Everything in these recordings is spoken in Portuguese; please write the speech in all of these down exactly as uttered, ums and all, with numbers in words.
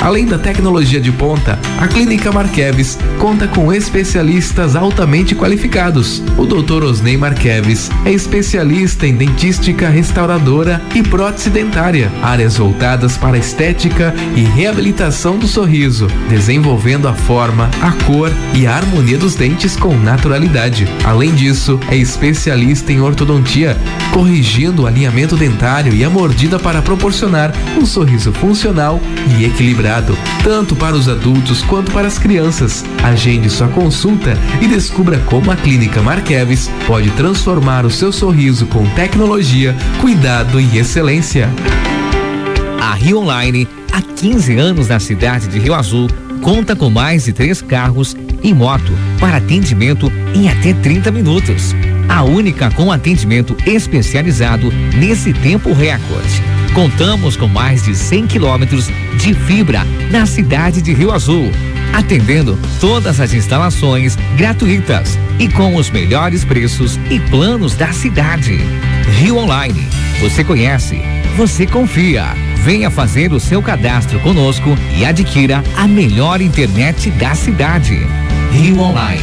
Além da tecnologia de ponta, a Clínica Marqueves conta com especialistas altamente qualificados. O doutor Osnei Marqueves é especialista em dentística restauradora e prótese dentária, áreas voltadas para a estética e reabilitação do sorriso, desenvolvendo a forma, a cor e a harmonia dos dentes com naturalidade. Além disso, é especialista em ortodontia, corrigindo o alinhamento dentário e a mordida para proporcionar um sorriso funcional e equilibrado, tanto para os adultos quanto para as crianças. Agende sua consulta e descubra como a Clínica Marqueves pode transformar o seu sorriso com tecnologia, cuidado e excelência. A Rio Online, há quinze anos na cidade de Rio Azul, conta com mais de três carros e moto para atendimento em até trinta minutos. A única com atendimento especializado nesse tempo recorde. Contamos com mais de cem quilômetros de fibra na cidade de Rio Azul, atendendo todas as instalações gratuitas e com os melhores preços e planos da cidade. Rio Online, você conhece, você confia. Venha fazer o seu cadastro conosco e adquira a melhor internet da cidade. Rio Online.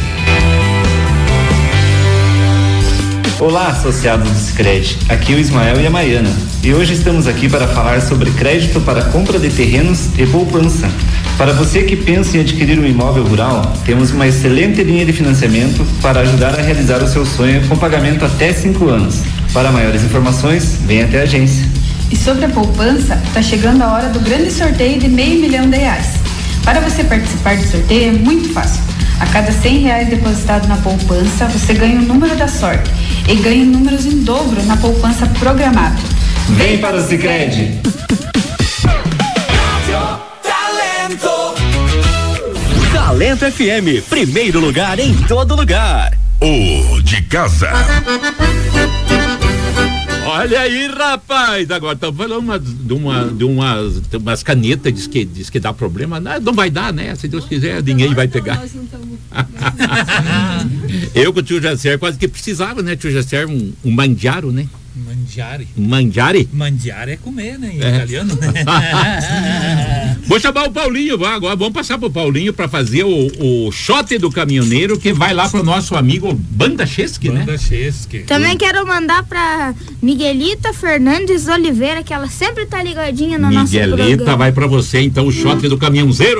Olá, associados do Sicredi. Aqui é o Ismael e a Maiana. E hoje estamos aqui para falar sobre crédito para compra de terrenos e poupança. Para você que pensa em adquirir um imóvel rural, temos uma excelente linha de financiamento para ajudar a realizar o seu sonho com pagamento até cinco anos. Para maiores informações, venha até a agência. E sobre a poupança, está chegando a hora do grande sorteio de meio milhão de reais. Para você participar do sorteio é muito fácil. A cada cem reais depositado na poupança, você ganha o número da sorte e ganha números em dobro na poupança programada. Vem para o Sicredi. Talento F M, primeiro lugar em todo lugar. O de casa. Olha aí, rapaz, agora estamos falando uma, de, uma, de, umas, de umas canetas, diz que, diz que dá problema, não, não vai dar, né? Se Deus quiser, ninguém vai pegar. Eu com o tio Jacer quase que precisava, né, tio Jacer, um, um mandiaro, né? Mangiare. Mangiare? Mangiare é comer, né? Em é. italiano. Vou chamar o Paulinho, vá, agora vamos passar pro Paulinho para fazer o, o shot do caminhoneiro, que vai lá pro nosso amigo Banda Chesque, né? Banda Chesque. Também quero mandar pra Miguelita Fernandes Oliveira, que ela sempre tá ligadinha no nosso programa. Miguelita, vai pra você então o shot do caminhãozeiro.